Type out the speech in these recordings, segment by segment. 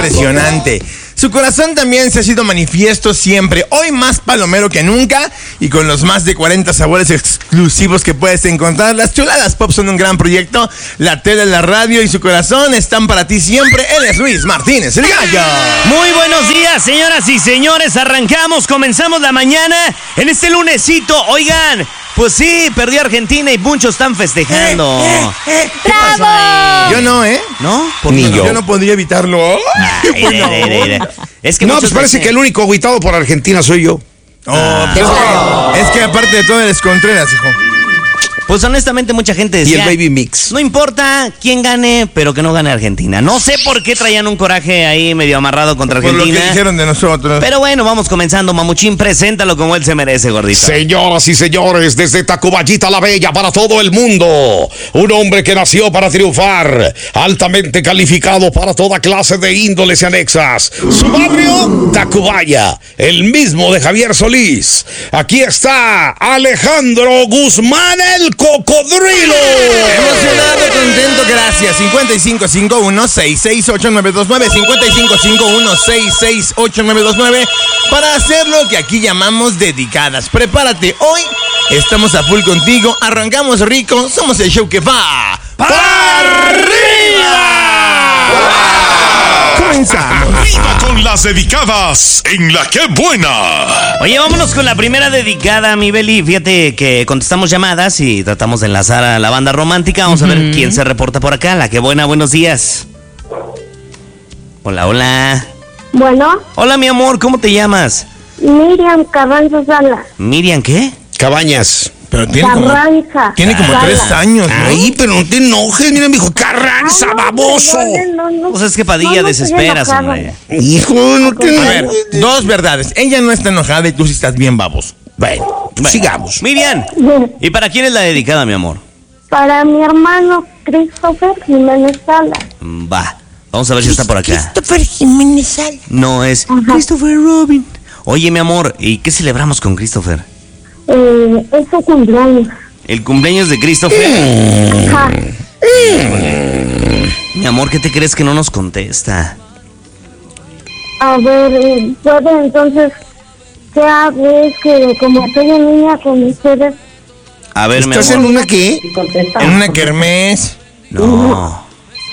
impresionante. Su corazón también se ha sido manifiesto siempre, hoy más palomero que nunca y con los más de 40 sabores exclusivos que puedes encontrar. Las chuladas pop son un gran proyecto, la tele, la radio y su corazón están para ti siempre. Él es Luis Martínez, el Gallo. Muy buenos días, señoras y señores, comenzamos la mañana en este lunesito. Oigan, pues sí, perdió Argentina y muchos están festejando. ¿Qué pasó ahí? Yo no, ¿eh? ¿No? Ni yo no podría evitarlo. Es que no, pues parece que el único agüitado por Argentina soy yo. Es que aparte de todo eres Contreras, hijo. Pues honestamente mucha gente decía, y el Baby Mix. No importa quién gane, pero que no gane Argentina. No sé por qué traían un coraje ahí medio amarrado contra Argentina. Por lo que dijeron de nosotros. Pero bueno, vamos comenzando. Mamuchín, preséntalo como él se merece, gordito. Señoras y señores, desde Tacubayita la Bella para todo el mundo. Un hombre que nació para triunfar, altamente calificado para toda clase de índoles y anexas. Su barrio, Tacubaya, el mismo de Javier Solís. Aquí está Alejandro Guzmán, el Cocodrilo. Emocionado, contento, gracias. 5551-668-929, 5551-668-929 para hacer lo que aquí llamamos dedicadas. Prepárate, hoy estamos a full contigo, arrancamos rico, somos el show que va ¡para arriba! Comenzamos. ¡Arriba con las dedicadas en La Que Buena! Oye, vámonos con la primera dedicada, mi Beli. Fíjate que contestamos llamadas y tratamos de enlazar a la banda romántica. Vamos a ver quién se reporta por acá. La Que Buena, buenos días. Hola, hola. Bueno. Hola, mi amor, ¿cómo te llamas? Miriam Carranza Sala. ¿Miriam qué? Cabañas. Pero tiene Carranza. Tiene como 3 años, ¿no? Ay, pero no te enojes, mira, mi hijo, Carranza, baboso. No. Pues es que Padilla desesperas, hombre. Hijo, no te A ver, enojes. 2 verdades. Ella no está enojada y tú sí estás bien baboso. Bueno, sigamos. Miriam, ¿y para quién es la dedicada, mi amor? Para mi hermano Christopher Jiménez Sala. Va, vamos a ver si está por acá. Christopher Jiménez Sala. No, es Christopher Robin. Oye, mi amor, ¿y qué celebramos con Christopher? Es su cumpleaños. ¿El cumpleaños de Christopher? Ajá. Mi amor, ¿qué te crees que no nos contesta? A ver, puede entonces, ¿qué hago? Es que como soy en línea con ustedes. A ver, mi ¿Estás amor. en una qué? En una kermés. No.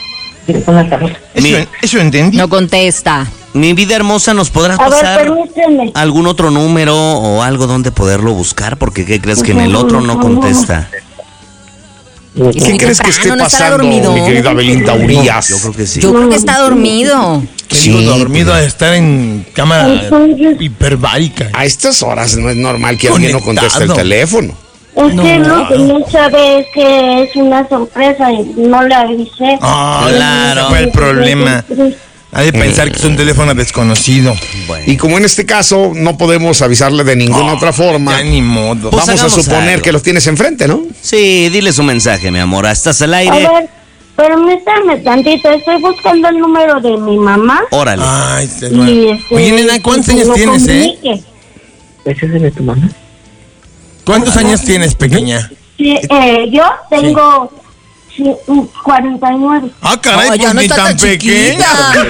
Eso entendí. No contesta. Mi vida hermosa, ¿nos podrás A ver, pasar permíteme. algún otro número o algo donde poderlo buscar? Porque ¿qué crees que en el otro no contesta? ¿Qué crees que esté no estará pasando, dormido. mi querida Belinda Urias? Yo creo que sí. Yo creo que está dormido. Sí, dormido a estar en cámara hiperbárica. A estas horas no es normal que alguien no conteste el Conectado. teléfono. Es que lo que no sabe es que es una sorpresa y no le avisé. Claro. ¿Cuál es el problema? Ha de pensar que es un teléfono desconocido. Bueno. Y como en este caso no podemos avisarle de ninguna otra forma, Ya ni modo. Pues vamos a hagamos suponer algo. que los tienes enfrente, ¿no? Sí, dile su mensaje, mi amor. Estás al A aire. ver, permítame tantito, estoy buscando el número de mi mamá. Órale. Ay, Y Oye, nena, ¿cuántos años tienes, comunique. ¿Ese es el de tu mamá? ¿Cuántos años tienes, pequeña? Sí, yo tengo 49. Ah, caray, No, ya pues no ni está tan tan pequeña.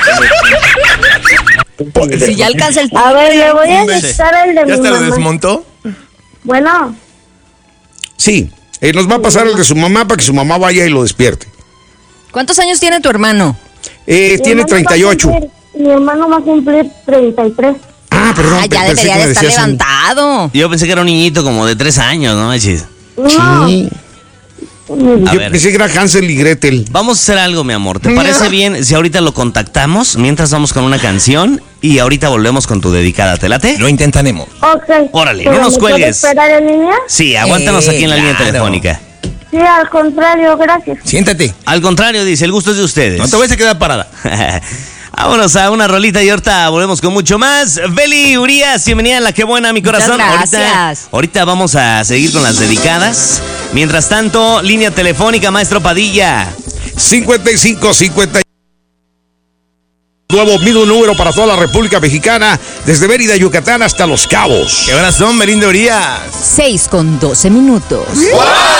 Si ya alcanza el... A ver, le voy a Hombre, dictar el de ¿Ya mi se lo mamá. desmontó? Bueno, Sí, nos va a pasar el de su mamá para que su mamá vaya y lo despierte. ¿Cuántos años tiene tu hermano? mi Tiene hermano 38. mi hermano va a cumplir 33. Ah, perdón, Ah, ya pensé debería que de me estar decías un- levantado. Yo pensé que era un niñito como de 3 años, ¿no? Chis? No, Sí. A Yo ver. pensé que era Hansel y Gretel. Vamos a hacer algo, mi amor. ¿Te parece bien si ahorita lo contactamos? Mientras vamos con una canción y ahorita volvemos con tu dedicada. ¿Te late? Lo intentaremos. ok. Órale, ¿Pero no nos me puede cuelgues. esperar en línea? Sí, aguántanos aquí en la línea claro. telefónica. Sí, al contrario, gracias. Siéntate. Al contrario, dice, el gusto es de ustedes. No te vayas a quedar parada. Vámonos a una rolita y ahorita volvemos con mucho más. Beli Urias, bienvenida a La Que Buena, mi corazón. Muchas gracias. Ahorita vamos a seguir con las dedicadas. Mientras tanto, línea telefónica, maestro Padilla. 5550. Nuevo mismo número para toda la República Mexicana, desde Mérida, Yucatán hasta Los Cabos. ¿Qué horas son, Belinda Urias? 6:12. ¡Wow!